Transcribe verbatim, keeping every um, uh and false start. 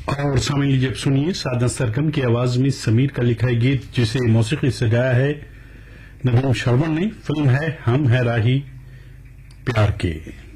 और सामने लीजिए सुनिए साधना सरगम की आवाज में समीर का लिखा है गीत जिसे मौसीकी से गाया है नवीन श्रवण ने। फिल्म है हम है राही प्यार के।